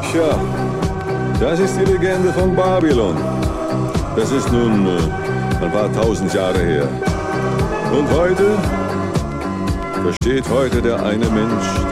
Tja, das ist die Legende von Babylon. Das ist nun ein paar tausend Jahre her. Und heute versteht der eine Mensch